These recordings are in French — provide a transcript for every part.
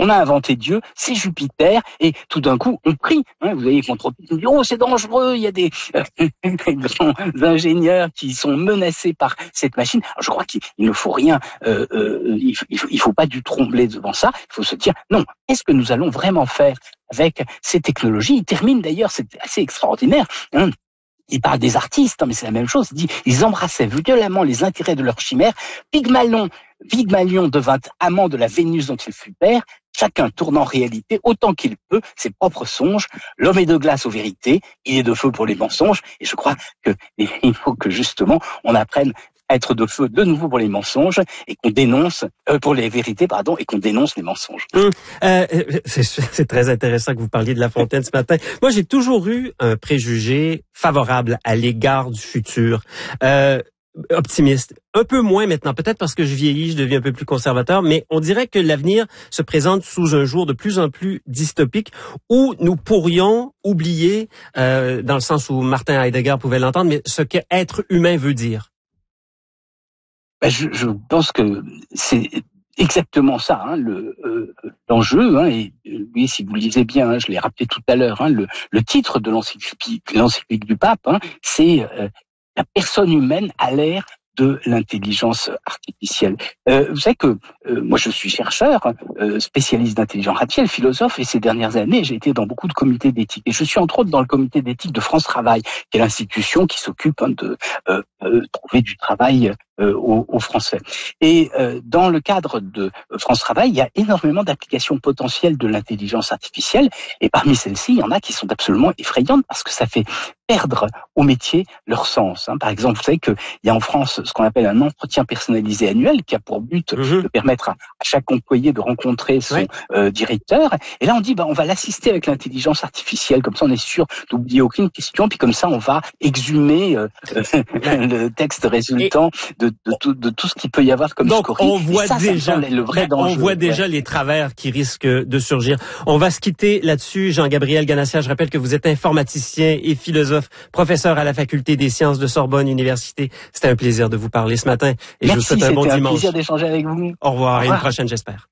on a inventé Dieu, c'est Jupiter, et tout d'un coup, on prie. Vous voyez, contre on dit, oh, c'est dangereux, il y a des grands ingénieurs qui sont menacés par cette machine. Alors, je crois qu'il ne faut rien, il faut pas du trembler devant ça, il faut se dire, non, qu'est-ce que nous allons vraiment faire avec ces technologies? Il termine d'ailleurs, c'est assez extraordinaire, il parle des artistes, mais c'est la même chose. Il dit, ils embrassaient violemment les intérêts de leur chimère. Pygmalion devint amant de la Vénus dont il fut père. Chacun tourne en réalité autant qu'il peut ses propres songes. L'homme est de glace aux vérités, il est de feu pour les mensonges. Et je crois qu'il faut que justement on apprenne à être de feu de nouveau pour les mensonges et qu'on dénonce pour les vérités, et qu'on dénonce les mensonges. C'est très intéressant que vous parliez de La Fontaine ce matin. Moi, j'ai toujours eu un préjugé favorable à l'égard du futur. Optimiste. Un peu moins maintenant, peut-être parce que je vieillis, je deviens un peu plus conservateur, mais on dirait que l'avenir se présente sous un jour de plus en plus dystopique où nous pourrions oublier, dans le sens où Martin Heidegger pouvait l'entendre, mais ce qu'être humain veut dire. Je pense que c'est exactement ça, l'enjeu, et oui, si vous le lisez bien, je l'ai rappelé tout à l'heure, le titre de l'encyclique du pape, c'est la personne humaine à l'ère de l'intelligence artificielle. Vous savez que moi je suis chercheur, spécialiste d'intelligence artificielle, philosophe, et ces dernières années j'ai été dans beaucoup de comités d'éthique. Et je suis entre autres dans le comité d'éthique de France Travail, qui est l'institution qui s'occupe de trouver du travail aux Français. Et dans le cadre de France Travail, il y a énormément d'applications potentielles de l'intelligence artificielle, et parmi celles-ci, il y en a qui sont absolument effrayantes parce que ça fait perdre au métier leur sens. Par exemple, vous savez qu'il y a en France ce qu'on appelle un entretien personnalisé annuel qui a pour but de permettre à chaque employé de rencontrer son directeur. Et là, on dit, on va l'assister avec l'intelligence artificielle. Comme ça, on est sûr d'oublier aucune question. Puis comme ça, on va exhumer le texte résultant de tout ce qu'il peut y avoir comme donc, scorie. On voit déjà le vrai danger. On voit déjà les travers qui risquent de surgir. On va se quitter là-dessus. Jean-Gabriel Ganassia, je rappelle que vous êtes informaticien et philosophe, professeur à la Faculté des sciences de Sorbonne Université. C'était un plaisir de vous parler ce matin. Et merci, je vous souhaite un bon dimanche. C'était un plaisir d'échanger avec vous. Au revoir et une prochaine, j'espère.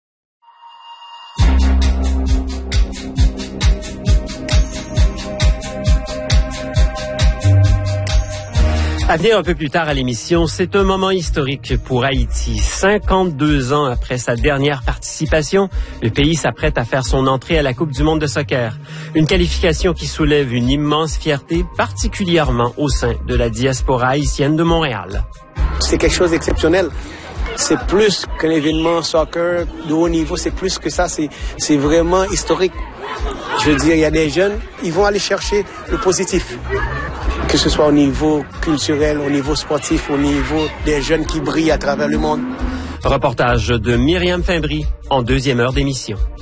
À venir un peu plus tard à l'émission, c'est un moment historique pour Haïti. 52 ans après sa dernière participation, le pays s'apprête à faire son entrée à la Coupe du monde de soccer. Une qualification qui soulève une immense fierté, particulièrement au sein de la diaspora haïtienne de Montréal. C'est quelque chose d'exceptionnel. C'est plus qu'un événement soccer de haut niveau, c'est plus que ça, c'est vraiment historique. Je veux dire, il y a des jeunes, ils vont aller chercher le positif. Que ce soit au niveau culturel, au niveau sportif, au niveau des jeunes qui brillent à travers le monde. Reportage de Myriam Fimbry en deuxième heure d'émission.